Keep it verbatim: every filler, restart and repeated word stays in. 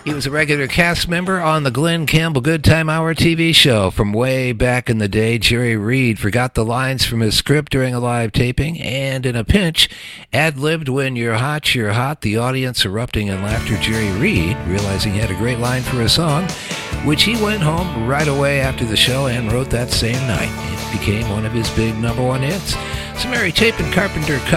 He was a regular cast member on the Glenn Campbell Good Time Hour T V show from way back in the day. Jerry Reed forgot the lines from his script during a live taping, and in a pinch, ad-libbed "When you're hot, you're hot," the audience erupting in laughter. Jerry Reed, realizing he had a great line for a song, which he went home right away after the show and wrote that same night. It became one of his big number one hits. So Mary Chapin Carpenter